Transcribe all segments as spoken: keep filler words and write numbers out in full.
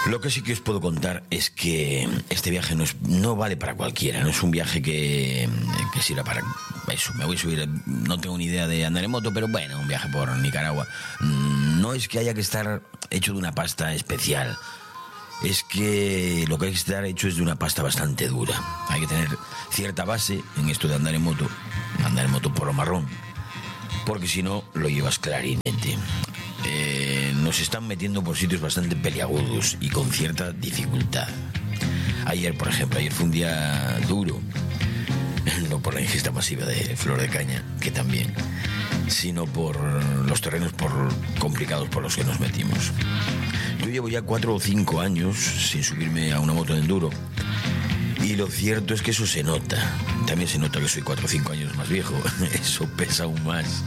Lo que sí que os puedo contar es que este viaje no, es, no vale para cualquiera. No es un viaje que, que sirva para eso. Me voy a subir, no tengo ni idea de andar en moto, pero bueno, un viaje por Nicaragua. No es que haya que estar hecho de una pasta especial. Es que lo que hay que estar hecho es de una pasta bastante dura. Hay que tener cierta base en esto de andar en moto. Andar en moto por lo marrón. Porque si no, lo llevas clarinete. Eh, nos están metiendo por sitios bastante peliagudos y con cierta dificultad. Ayer, por ejemplo, ayer fue un día duro. No por la ingesta masiva de flor de caña, que también, sino por los terrenos por complicados por los que nos metimos. Yo llevo ya cuatro o cinco años sin subirme a una moto de enduro. Y lo cierto es que eso se nota. También se nota que soy cuatro o cinco años más viejo. Eso pesa aún más.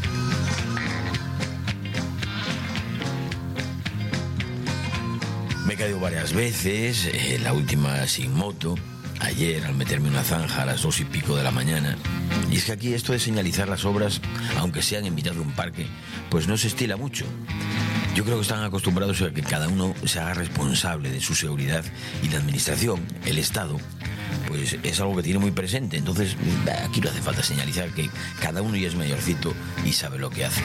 Me he caído varias veces, eh, la última sin moto, ayer al meterme en una zanja a las dos y pico de la mañana. Y es que aquí esto de señalizar las obras, aunque sean en mitad de un parque, pues no se estila mucho. Yo creo que están acostumbrados a que cada uno se haga responsable de su seguridad y la administración, el Estado, pues es algo que tiene muy presente. Entonces, aquí no hace falta señalizar que cada uno ya es mayorcito y sabe lo que hace.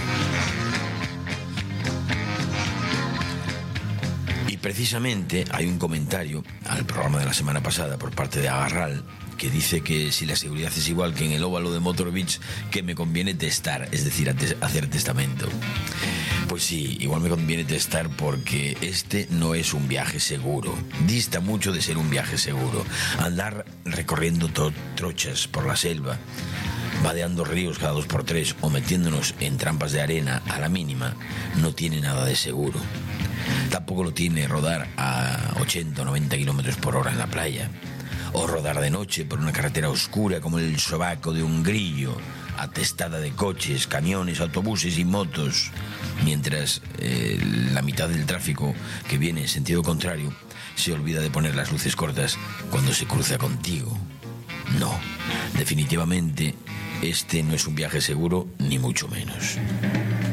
Y precisamente hay un comentario al programa de la semana pasada por parte de Agarral que dice que si la seguridad es igual que en el óvalo de Motor Beach, que me conviene testar, es decir, hacer testamento. Pues sí, igual me conviene testar porque este no es un viaje seguro. Dista mucho de ser un viaje seguro. Andar recorriendo to- trochas por la selva, vadeando ríos cada dos por tres o metiéndonos en trampas de arena a la mínima, no tiene nada de seguro. Tampoco lo tiene rodar a ochenta o noventa kilómetros por hora en la playa, o rodar de noche por una carretera oscura como el sobaco de un grillo, atestada de coches, camiones, autobuses y motos, mientras eh, la mitad del tráfico que viene en sentido contrario se olvida de poner las luces cortas cuando se cruza contigo. No, definitivamente este no es un viaje seguro, ni mucho menos.